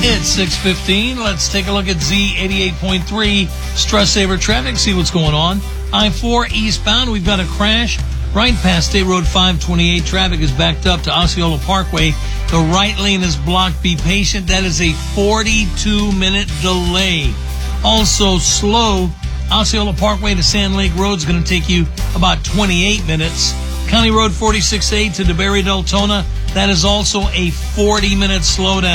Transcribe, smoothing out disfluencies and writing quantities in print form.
It's 6:15. Let's take a look at Z88.3 Stress Saver traffic, see what's going on. I-4 eastbound, we've got a crash right past State Road 528. Traffic is backed up to Osceola Parkway. The right lane is blocked. Be patient. That is a 42-minute delay. Also slow, Osceola Parkway to Sand Lake Road is going to take you about 28 minutes. County Road 46A to DeBerry Deltona, that is also a 40-minute slowdown.